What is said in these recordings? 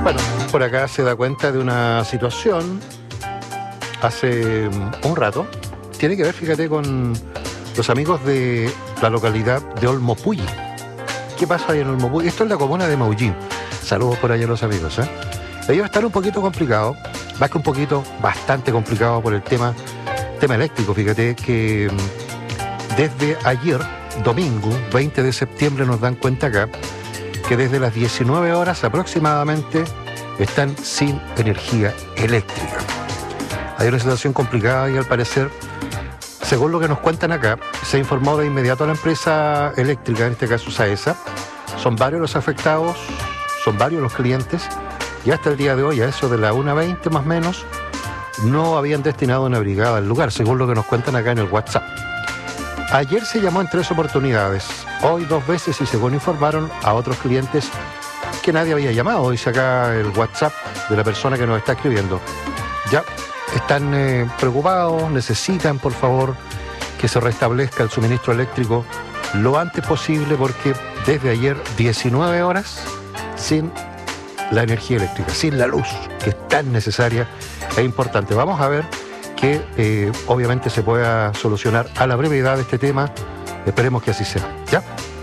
Bueno, por acá se da cuenta de una situación hace un rato. Tiene que ver, fíjate, con los amigos de la localidad de Olmopuyi. ¿Qué pasa ahí en Olmopuyi? Esto es la comuna de Maullín. Saludos por allá a los amigos, ¿eh? Ellos están un poquito complicados, más que un poquito, bastante complicado por el tema eléctrico. Fíjate que desde ayer, domingo, 20 de septiembre, nos dan cuenta acá que desde las 19 horas aproximadamente están sin energía eléctrica. Hay una situación complicada y al parecer, según lo que nos cuentan acá, se informó de inmediato a la empresa eléctrica, en este caso SAESA. Son varios los afectados, son varios los clientes, y hasta el día de hoy, a eso de la 1:20 más o menos, no habían destinado una brigada al lugar, según lo que nos cuentan acá en el WhatsApp. Ayer se llamó en 3 oportunidades, hoy 2 veces, y según informaron a otros clientes que nadie había llamado. Dice acá el WhatsApp de la persona que nos está escribiendo. Ya están preocupados, necesitan por favor que se restablezca el suministro eléctrico lo antes posible, porque desde ayer 19 horas sin la energía eléctrica, sin la luz, que es tan necesaria e importante. Vamos a ver que obviamente se pueda solucionar a la brevedad este tema. Esperemos que así sea. ¿Ya?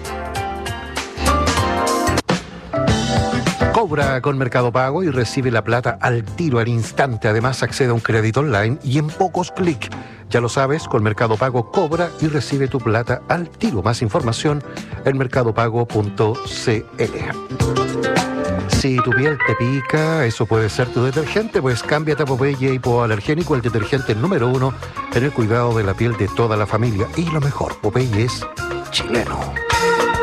Cobra con Mercado Pago y recibe la plata al tiro, al instante. Además, accede a un crédito online y en pocos clics. Ya lo sabes, con Mercado Pago cobra y recibe tu plata al tiro. Más información en mercadopago.cl. Si tu piel te pica, eso puede ser tu detergente, pues cámbiate a Popeye Hipoalergénico, el detergente número 1 en el cuidado de la piel de toda la familia. Y lo mejor, Popeye es chileno.